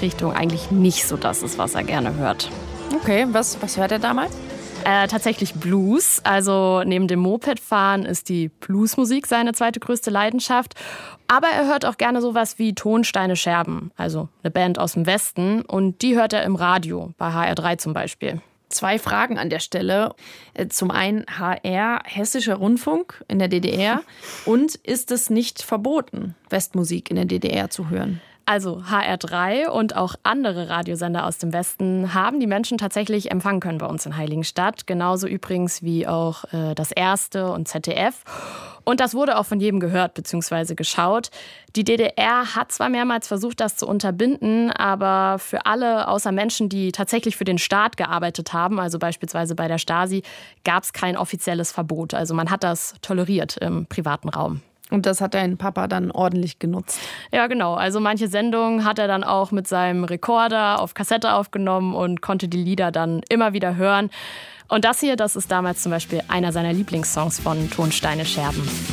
Musikrichtung eigentlich nicht so das ist, was er gerne hört. Okay, was hört er damals? Tatsächlich Blues. Also neben dem Mopedfahren ist die Bluesmusik seine zweite größte Leidenschaft. Aber er hört auch gerne sowas wie Tonsteine Scherben, also eine Band aus dem Westen. Und die hört er im Radio, bei HR3 zum Beispiel. 2 Fragen an der Stelle. Zum einen HR, Hessischer Rundfunk in der DDR. Und ist es nicht verboten, Westmusik in der DDR zu hören? Also HR3 und auch andere Radiosender aus dem Westen haben die Menschen tatsächlich empfangen können bei uns in Heiligenstadt. Genauso übrigens wie auch das Erste und ZDF. Und das wurde auch von jedem gehört bzw. geschaut. Die DDR hat zwar mehrmals versucht, das zu unterbinden, aber für alle außer Menschen, die tatsächlich für den Staat gearbeitet haben, also beispielsweise bei der Stasi, gab es kein offizielles Verbot. Also man hat das toleriert im privaten Raum. Und das hat dein Papa dann ordentlich genutzt? Ja, genau. Also manche Sendungen hat er dann auch mit seinem Rekorder auf Kassette aufgenommen und konnte die Lieder dann immer wieder hören. Und das hier, das ist damals zum Beispiel einer seiner Lieblingssongs von Tonsteine Scherben.